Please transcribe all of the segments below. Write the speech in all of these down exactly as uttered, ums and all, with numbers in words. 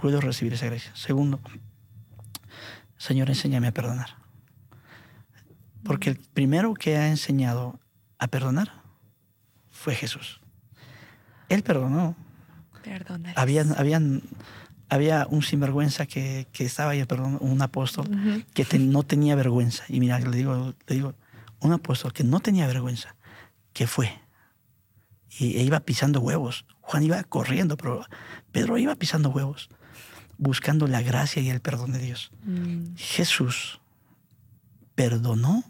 puedo recibir esa gracia. Segundo, Señor, enséñame a perdonar. Porque el primero que ha enseñado a perdonar fue Jesús. Él perdonó. Perdónales. Habían, habían, había un sinvergüenza que, que estaba ahí, perdón, un apóstol uh-huh. que te, no tenía vergüenza. Y mira, le digo, le digo, un apóstol que no tenía vergüenza, que fue. Y e iba pisando huevos. Juan iba corriendo, pero Pedro iba pisando huevos, buscando la gracia y el perdón de Dios. Mm. Jesús perdonó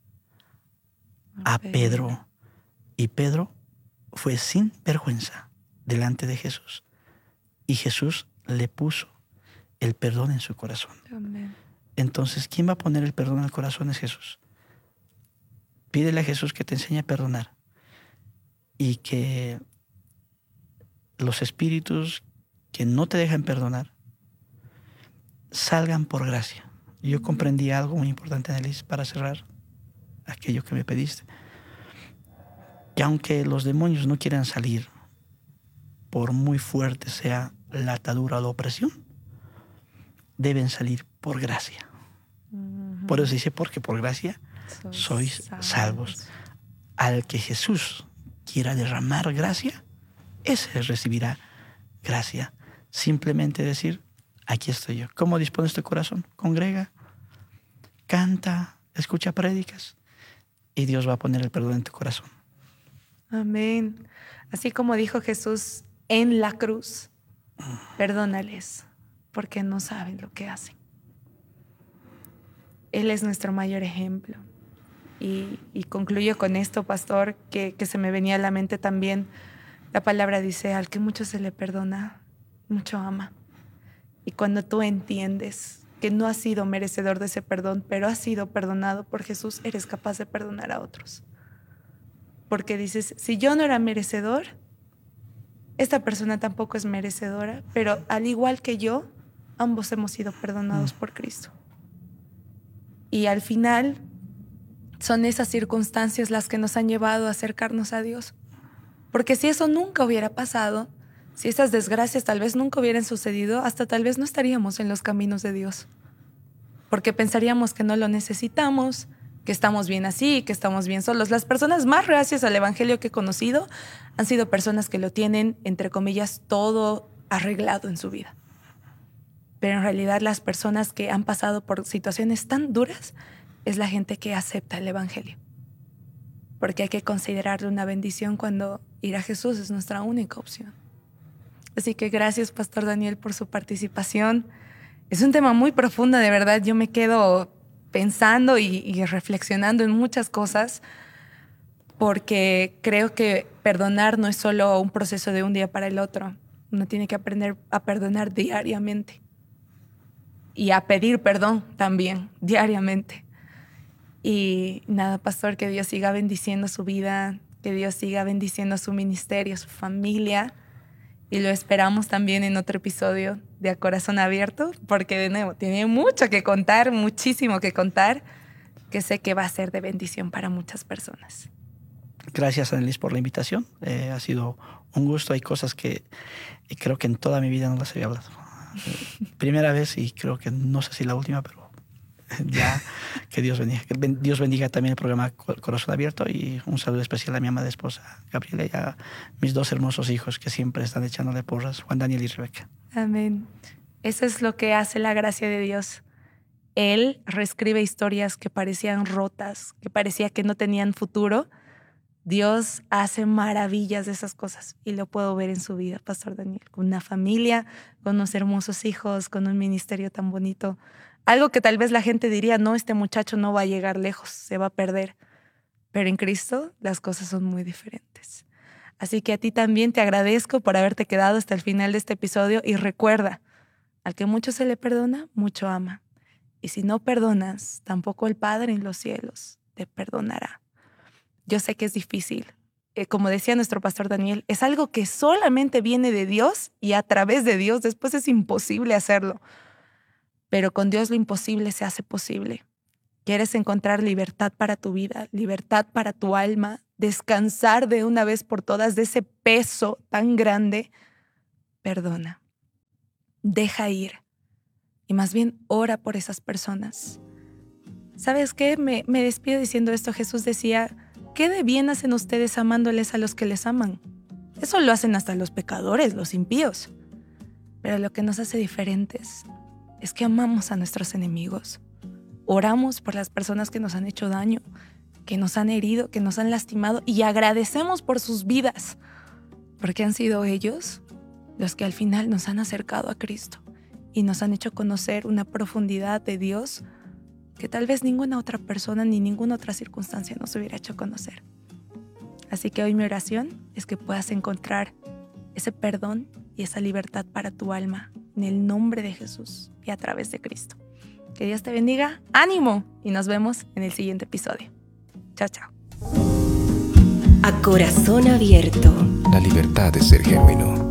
a Pedro. Y Pedro fue sin vergüenza delante de Jesús. Y Jesús le puso el perdón en su corazón. Amén. Entonces, ¿quién va a poner el perdón en el corazón? Es Jesús. Pídele a Jesús que te enseñe a perdonar. Y que los espíritus que no te dejan perdonar salgan por gracia. Yo comprendí algo muy importante, Annelise, para cerrar aquello que me pediste. Que aunque los demonios no quieran salir, por muy fuerte sea la atadura o la opresión, deben salir por gracia. Uh-huh. Por eso dice, porque por gracia sois, sois salvos. salvos. Al que Jesús quiera derramar gracia, ese recibirá gracia. Simplemente decir, aquí estoy yo. ¿Cómo dispones tu corazón? Congrega, canta, escucha prédicas y Dios va a poner el perdón en tu corazón. Amén. Así como dijo Jesús en la cruz, perdónales porque no saben lo que hacen. Él es nuestro mayor ejemplo. Y, y concluyo con esto, pastor, que, que se me venía a la mente también. La palabra dice, al que mucho se le perdona, mucho ama. Y cuando tú entiendes que no has sido merecedor de ese perdón, pero has sido perdonado por Jesús, eres capaz de perdonar a otros. Porque dices, si yo no era merecedor, esta persona tampoco es merecedora, pero al igual que yo, ambos hemos sido perdonados por Cristo. Y al final son esas circunstancias las que nos han llevado a acercarnos a Dios. Porque si eso nunca hubiera pasado, si estas desgracias tal vez nunca hubieran sucedido, hasta tal vez no estaríamos en los caminos de Dios. Porque pensaríamos que no lo necesitamos, que estamos bien así, que estamos bien solos. Las personas más reacias al evangelio que he conocido han sido personas que lo tienen, entre comillas, todo arreglado en su vida. Pero en realidad las personas que han pasado por situaciones tan duras es la gente que acepta el evangelio. Porque hay que considerarlo una bendición cuando ir a Jesús es nuestra única opción. Así que gracias, Pastor Daniel, por su participación. Es un tema muy profundo, de verdad. Yo me quedo pensando y, y reflexionando en muchas cosas, porque creo que perdonar no es solo un proceso de un día para el otro. Uno tiene que aprender a perdonar diariamente y a pedir perdón también diariamente. Y nada, pastor, que Dios siga bendiciendo su vida, que Dios siga bendiciendo su ministerio, su familia. Y lo esperamos también en otro episodio de A Corazón Abierto, porque de nuevo tiene mucho que contar, muchísimo que contar, que sé que va a ser de bendición para muchas personas. Gracias, Annelise, por la invitación. Eh, ha sido un gusto. Hay cosas que creo que en toda mi vida no las había hablado. Eh, primera vez y creo que no sé si la última, pero ya que Dios bendiga. Que Dios bendiga también el programa Corazón Abierto y un saludo especial a mi amada esposa Gabriela y a mis dos hermosos hijos que siempre están echándole porras, Juan Daniel y Rebeca. Amén. Eso es lo que hace la gracia de Dios. Él reescribe historias que parecían rotas, que parecía que no tenían futuro. Dios hace maravillas de esas cosas y lo puedo ver en su vida, Pastor Daniel, con una familia, con unos hermosos hijos, con un ministerio tan bonito. Algo que tal vez la gente diría, no, este muchacho no va a llegar lejos, se va a perder. Pero en Cristo las cosas son muy diferentes. Así que a ti también te agradezco por haberte quedado hasta el final de este episodio y recuerda, al que mucho se le perdona, mucho ama. Y si no perdonas, tampoco el Padre en los cielos te perdonará. Yo sé que es difícil. Eh, como decía nuestro pastor Daniel, es algo que solamente viene de Dios y a través de Dios después es imposible hacerlo. Pero con Dios lo imposible se hace posible. ¿Quieres encontrar libertad para tu vida, libertad para tu alma, descansar de una vez por todas de ese peso tan grande? Perdona. deja ir y más bien ora por esas personas. ¿Sabes qué? Me, me despido diciendo esto. Jesús decía, ¿qué de bien hacen ustedes amándoles a los que les aman? Eso lo hacen hasta los pecadores, los impíos. Pero lo que nos hace diferentes es que amamos a nuestros enemigos. Oramos por las personas que nos han hecho daño, que nos han herido, que nos han lastimado y agradecemos por sus vidas, porque han sido ellos los que al final nos han acercado a Cristo y nos han hecho conocer una profundidad de Dios que tal vez ninguna otra persona ni ninguna otra circunstancia nos hubiera hecho conocer. Así que hoy mi oración es que puedas encontrar ese perdón y esa libertad para tu alma en el nombre de Jesús y a través de Cristo. Que Dios te bendiga, ánimo y nos vemos en el siguiente episodio. Chao, chao. A corazón abierto. La libertad de ser genuino.